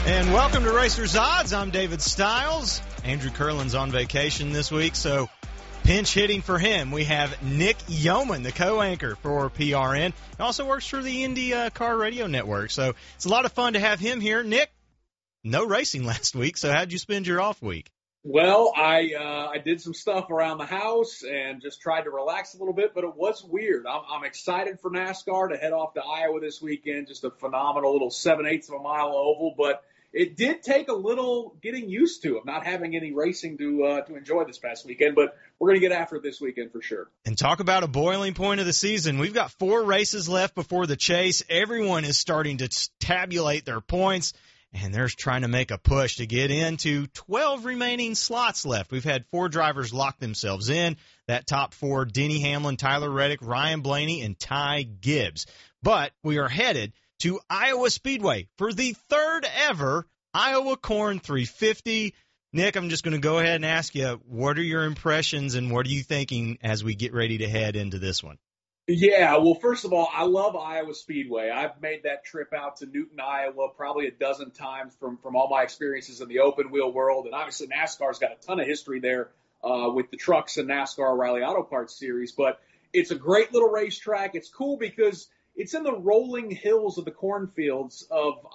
And welcome to Racers Odds. I'm David Stiles. Andrew Curlin's on vacation this week, so pinch hitting for him. We have Nick Yeoman, the co-anchor for PRN. He also works for the Indy Car Radio Network, so it's a lot of fun to have him here. Nick, no racing last week, so how'd you spend your off week? Well, I did some stuff around the house and just tried to relax a little bit, but it was weird. I'm excited for NASCAR to head off to Iowa this weekend, just a phenomenal little 7/8 of a mile oval, but it did take a little getting used to of not having any racing to enjoy this past weekend, but we're going to get after it this weekend for sure. And talk about a boiling point of the season. We've got 4 races left before the chase. Everyone is starting to tabulate their points, and they're trying to make a push to get into 12 remaining slots left. We've had 4 drivers lock themselves in. That top 4, Denny Hamlin, Tyler Reddick, Ryan Blaney, and Ty Gibbs. But we are headed to Iowa Speedway for the 3rd ever Iowa Corn 350. Nick, I'm just going to go ahead and ask you, what are your impressions and what are you thinking as we get ready to head into this one? Yeah, well, first of all, I love Iowa Speedway. I've made that trip out to Newton, Iowa, probably a dozen times from all my experiences in the open wheel world. And obviously NASCAR's got a ton of history there with the trucks and NASCAR O'Reilly Auto Parts Series. But it's a great little racetrack. It's cool because it's in the rolling hills of the cornfields of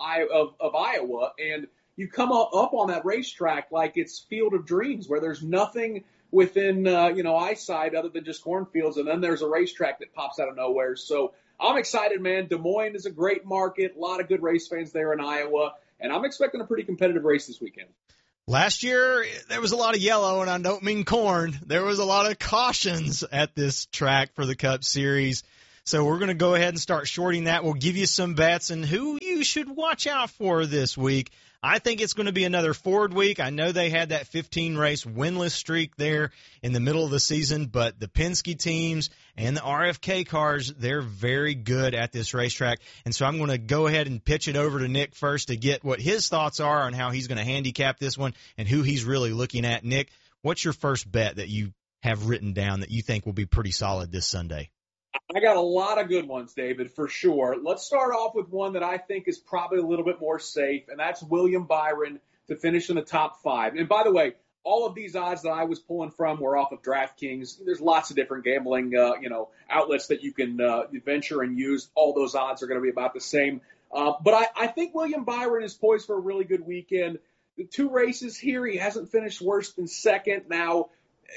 Iowa, and you come up on that racetrack like it's Field of Dreams, where there's nothing within eyesight other than just cornfields, and then there's a racetrack that pops out of nowhere. So I'm excited, man. Des Moines is a great market, a lot of good race fans there in Iowa, and I'm expecting a pretty competitive race this weekend. Last year, there was a lot of yellow, and I don't mean corn. There was a lot of cautions at this track for the Cup Series. So we're going to go ahead and start shorting that. We'll give you some bets and who you should watch out for this week. I think it's going to be another Ford week. I know they had that 15-race winless streak there in the middle of the season, but the Penske teams and the RFK cars, they're very good at this racetrack. And so I'm going to go ahead and pitch it over to Nick first to get what his thoughts are on how he's going to handicap this one and who he's really looking at. Nick, what's your first bet that you have written down that you think will be pretty solid this Sunday? I got a lot of good ones, David, for sure. Let's start off with one that I think is probably a little bit more safe, and that's William Byron to finish in the top 5. And by the way, all of these odds that I was pulling from were off of DraftKings. There's lots of different gambling, outlets that you can venture and use. All those odds are going to be about the same. But I think William Byron is poised for a really good weekend. The 2 races here, he hasn't finished worse than second. Now,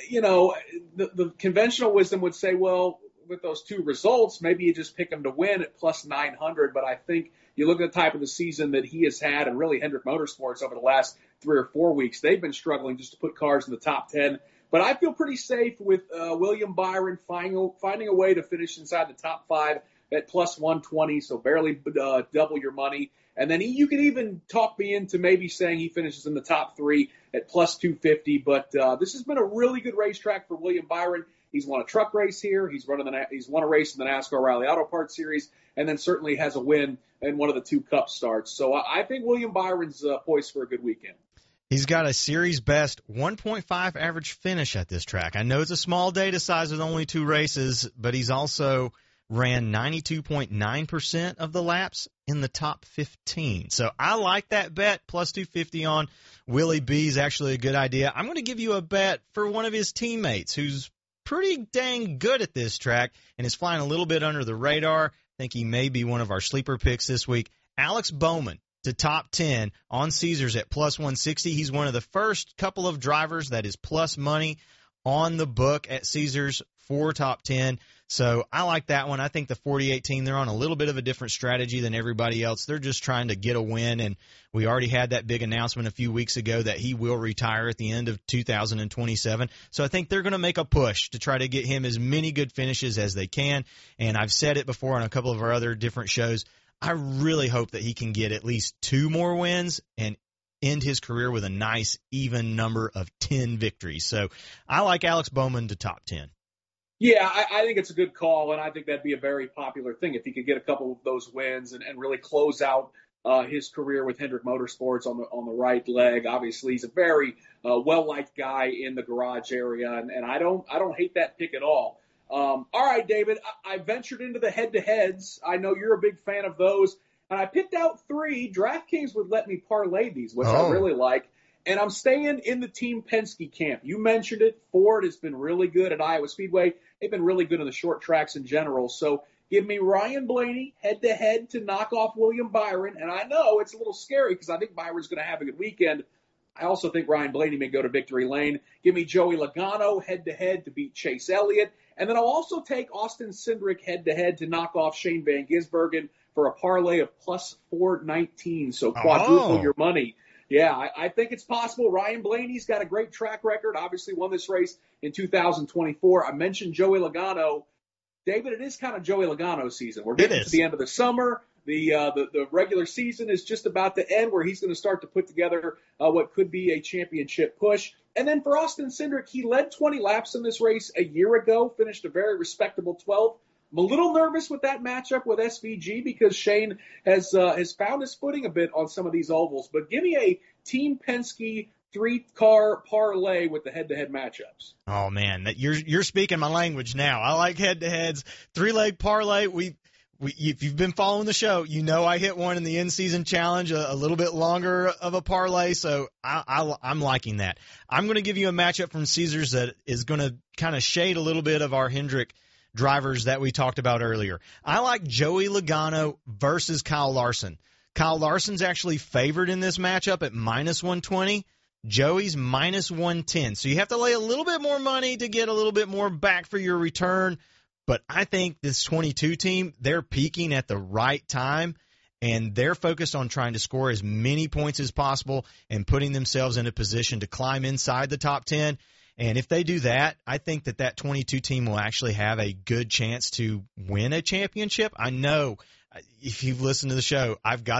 the conventional wisdom would say, well, with those 2 results, maybe you just pick him to win at plus 900. But I think you look at the type of the season that he has had, and really Hendrick Motorsports over the last 3 or 4 weeks, they've been struggling just to put cars in the top 10. But I feel pretty safe with William Byron finding a way to finish inside the top 5 at plus 120, so barely double your money. And then you can even talk me into maybe saying he finishes in the top 3 at plus 250. But this has been a really good racetrack for William Byron. He's won a truck race here. He's won a race in the NASCAR O'Reilly Auto Parts Series, and then certainly has a win in one of the 2 Cup starts. So I think William Byron's poised for a good weekend. He's got a series best 1.5 average finish at this track. I know it's a small data size with only 2 races, but he's also ran 92.9% of the laps in the top 15. So I like that bet. Plus 250 on Willie B is actually a good idea. I'm going to give you a bet for one of his teammates who's pretty dang good at this track and is flying a little bit under the radar. I think he may be one of our sleeper picks this week. Alex Bowman to top 10 on Caesars at plus 160. He's one of the first couple of drivers that is plus money on the book at Caesars for top 10. So I like that one. I think the 48 team, they're on a little bit of a different strategy than everybody else. They're just trying to get a win, and we already had that big announcement a few weeks ago that he will retire at the end of 2027. So I think they're going to make a push to try to get him as many good finishes as they can. And I've said it before on a couple of our other different shows, I really hope that he can get at least 2 more wins and end his career with a nice even number of 10 victories. So I like Alex Bowman to top 10. Yeah, I think it's a good call, and I think that'd be a very popular thing if he could get a couple of those wins and really close out his career with Hendrick Motorsports on the right leg. Obviously, he's a very well-liked guy in the garage area, and I don't hate that pick at all. All right, David, I ventured into the head-to-heads. I know you're a big fan of those. and I picked out 3. DraftKings would let me parlay these, which I Oh. really like. And I'm staying in the Team Penske camp. You mentioned it. Ford has been really good at Iowa Speedway. They've been really good in the short tracks in general. So give me Ryan Blaney head-to-head to knock off William Byron. And I know it's a little scary because I think Byron's going to have a good weekend. I also think Ryan Blaney may go to victory lane. Give me Joey Logano head-to-head to beat Chase Elliott. And then I'll also take Austin Cindric head-to-head to knock off Shane Van Gisbergen for a parlay of plus 419. So quadruple your money. Yeah, I think it's possible. Ryan Blaney's got a great track record. Obviously won this race in 2024. I mentioned Joey Logano. David, it is kind of Joey Logano season. We're getting to the end of the summer. The regular season is just about to end, where he's going to start to put together what could be a championship push. And then for Austin Cindric, he led 20 laps in this race a year ago, finished a very respectable 12th. I'm a little nervous with that matchup with SVG because Shane has found his footing a bit on some of these ovals. But give me a Team Penske 3-car parlay with the head-to-head matchups. Oh man, you're speaking my language now. I like head-to-heads, 3-leg parlay. If you've been following the show, you know I hit one in the in-season challenge, a little bit longer of a parlay, so I'm liking that. I'm going to give you a matchup from Caesars that is going to kind of shade a little bit of our Hendrick drivers that we talked about earlier. I like Joey Logano versus Kyle Larson. Kyle Larson's actually favored in this matchup at minus 120. Joey's minus 110. So you have to lay a little bit more money to get a little bit more back for your return. But I think this 22 team, they're peaking at the right time, and they're focused on trying to score as many points as possible and putting themselves in a position to climb inside the top 10. And if they do that, I think that 22 team will actually have a good chance to win a championship. I know if you've listened to the show, I've got